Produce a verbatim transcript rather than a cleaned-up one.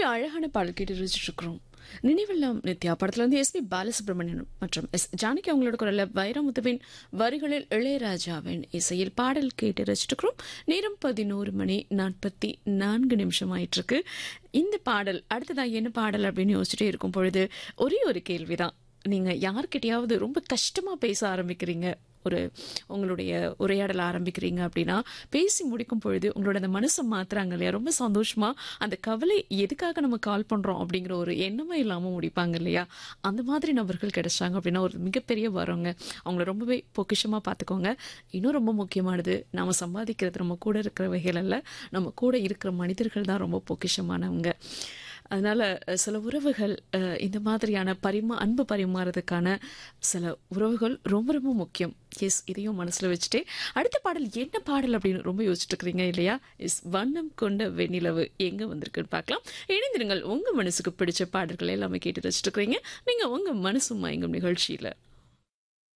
ஒரு அழகான பாடல் கேட்டு ரசிச்சுட்டு இருக்கிறோம். நினைவெல்லாம் நித்யா படத்துல வந்து எஸ் பி பாலசுப்ரமணியன் மற்றும் எஸ் ஜானகி அவங்களோட குரல்ல வைரமுத்துவின் வரிகளில் இளையராஜாவின் இசையில் பாடல் கேட்டு ரசிச்சுட்டு இருக்கிறோம். நேரம் பதினோரு மணி நாற்பத்தி நான்கு நிமிஷம் ஆயிட்டு இருக்கு. இந்த பாடல் அடுத்ததா என்ன பாடல் அப்படின்னு யோசிச்சுட்டே இருக்கும் பொழுது ஒரே ஒரு கேள்விதான். நீங்க யார்கிட்டயாவது ரொம்ப கஷ்டமா பேச ஆரம்பிக்கிறீங்க, ஒரு உங்களுடைய உரையாடல் ஆரம்பிக்கிறீங்க அப்படின்னா பேசி முடிக்கும் பொழுது உங்களோட அந்த மனசை மாத்துறாங்க இல்லையா, ரொம்ப சந்தோஷமா அந்த கவலை எதுக்காக நம்ம கால் பண்றோம் அப்படிங்கிற ஒரு எண்ணமே இல்லாம முடிப்பாங்க இல்லையா, அந்த மாதிரி நபர்கள் கிடைச்சாங்க அப்படின்னா ஒரு மிகப்பெரிய வரவங்க. அவங்கள ரொம்பவே பொக்கிஷமா பார்த்துக்கோங்க. இன்னும் ரொம்ப முக்கியமானது, நாம சம்பாதிக்கிறது நம்ம கூட இருக்கிற வகையில் அல்ல, நம்ம கூட இருக்கிற மனிதர்கள் தான் ரொம்ப பொக்கிஷமானவங்க. அதனால சில உறவுகள் இந்த மாதிரியான பரிமா அன்பு பரிமாறதுக்கான சில உறவுகள் ரொம்ப ரொம்ப முக்கியம். எஸ், இதையும் மனசுல வச்சுட்டு அடுத்த பாடல் என்ன பாடல் அப்படின்னு ரொம்ப யோசிச்சுட்டு இருக்கிறீங்க இல்லையா? எஸ், வண்ணம் கொண்ட வெண்ணிலவு எங்க வந்திருக்குன்னு பார்க்கலாம். இணைந்திருங்கள். உங்க மனசுக்கு பிடிச்ச பாடல்கள் எல்லாமே கேட்டு ரசிச்சுட்டு இருக்கிறீங்க. நீங்க உங்க மனசு மயங்கும் நிகழ்ச்சியில